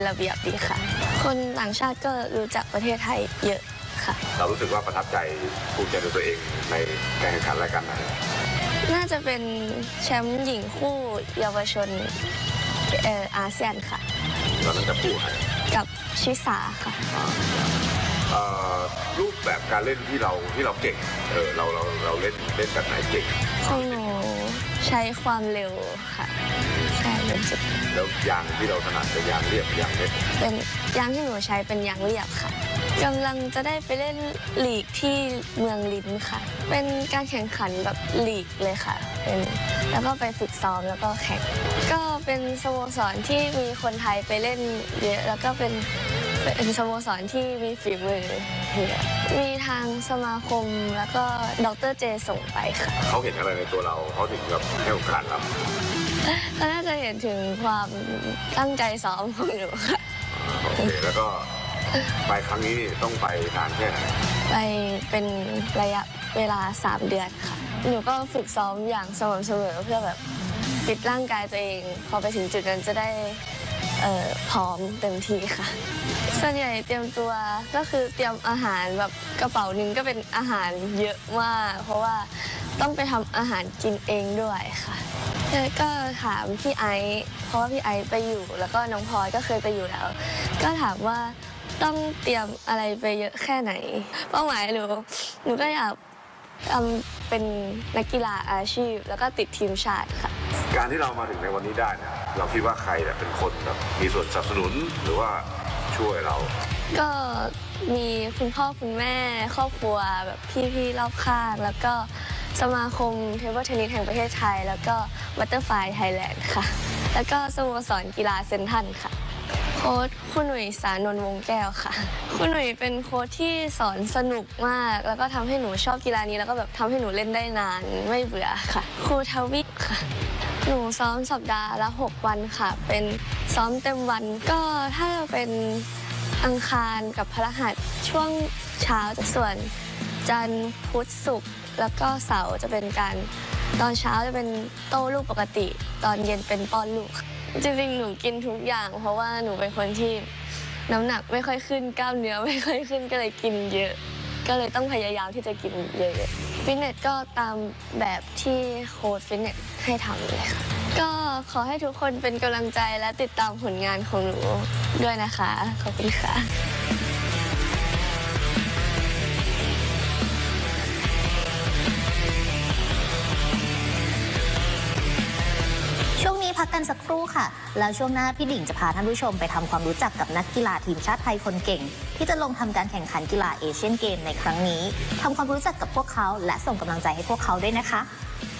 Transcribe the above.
ระเบียบดีค่ะคนต่างชาติก็รู้จักประเทศไทยเยอะค่ะเรารู้สึกว่าประทับใจภูมิใจในตัวเองในการแข่งขันรายการไหนน่าจะเป็นแชมป์หญิงคู่เยาวชนอาเซียนค่ะตอนนั้นจะคู่กับชิสาค่ะรูปแบบการเล่นที่เราเก่งเราเล่นแบบไหนเก่งของหนูใช้ความเร็วค่ะใช่เป็นจุดแล้วยางที่เราถนัดเป็นยางเรียบยางเล็กเป็นยางที่หนูใช้เป็นยางเรียบค่ะกำลังจะได้ไปเล่นลีกที่เมืองลิ้นค่ะเป็นการแข่งขันแบบลีกเลยค่ะเป็นแล้วก็ไปฝึกซ้อมแล้วก็แข่งก็เป็นสโมสรที่มีคนไทยไปเล่นเยอะแล้วก็เป็นสโมสรที่มีฝีมือมีทางสมาคมแล้วก็ดร.เจส่งไปค่ะเขาเห็นอะไรในตัวเราเขาถึงแบบให้โอกาสเราเขาน่าจะเห็นถึงความตั้งใจซ้อมของหนูค่ะโอเคแล้วก็ไปครั้งนี้ต้องไปนานแค่ไหนไปเป็นระยะเวลา3 เดือนค่ะหนูก็ฝึกซ้อมอย่างสม่ำเสมอเพื่อแบบฟิตร่างกายตัวเองพอไปถึงจุดนั้นจะได้พร้อมเต็มที่ค่ะส่วนใหญ่เตรียมตัวก็คือเตรียมอาหารแบบกระเป๋านึงก็เป็นอาหารเยอะมากเพราะว่าต้องไปทำอาหารกินเองด้วยค่ะแล้วก็ถามพี่ไอซ์เพราะว่าพี่ไอซ์ไปอยู่แล้วก็น้องพลอยก็เคยไปอยู่แล้วก็ถามว่าต้องเตรียมอะไรไปเยอะแค่ไหนเป้าหมายหนูก็อยากเป็นนักกีฬาอาชีพแล้วก็ติดทีมชาติค่ะการที่เรามาถึงในวันนี้ได้เนี่ยเราคิดว่าใครเป็นคนแบบมีส่วนสนับสนุนหรือว่าช่วยเราก็มีคุณพ่อคุณแม่ครอบครัวแบบพี่ๆรอบข้างแล้วก็สมาคมเทเบิลเทนนิสแห่งประเทศไทยแล้วก็บัตเตอร์ไฟไทยแลนด์ค่ะแล้วก็สโมสรกีฬาเซนทรัลค่ะโค้ชคุณหนุ่ยสานนท์วงแก้วค่ะคุณหนุ่ยเป็นโค้ชที่สอนสนุกมากแล้วก็ทำให้หนูชอบกีฬานี้แล้วก็แบบทำให้หนูเล่นได้นานไม่เบื่อค่ะครูทวิค่ะหนูซ้อมสัปดาห์ละ6 วันค่ะเป็นซ้อมเต็มวันก็ถ้าเป็นอังคารกับพฤหัสช่วงเช้าส่วนจันทร์พุธศุกร์แล้วก็เสาร์จะเป็นการตอนเช้าจะเป็นโต้ลูกปกติตอนเย็นเป็นป้อนลูกจริงๆหนูกินทุกอย่างเพราะว่าหนูเป็นคนที่น้ำหนักไม่ค่อยขึ้นกล้ามเนื้อไม่ค่อยขึ้นก็เลยกินเยอะก็เลยต้องพยายามที่จะกินเยอะๆฟิตเนสก็ตามแบบที่โค้ชฟิตเนสให้ทำเลยค่ะก็ขอให้ทุกคนเป็นกำลังใจและติดตามผลงานของหนูด้วยนะคะขอบคุณค่ะช่วงนี้พักกันสักครู่ค่ะแล้วช่วงหน้าพี่ดิ่งจะพาท่านผู้ชมไปทำความรู้จักกับนักกีฬาทีมชาติไทยคนเก่งที่จะลงทำการแข่งขันกีฬาเอเชียนเกมในครั้งนี้ทำความรู้จักกับพวกเขาและส่งกำลังใจให้พวกเขาด้วยนะคะ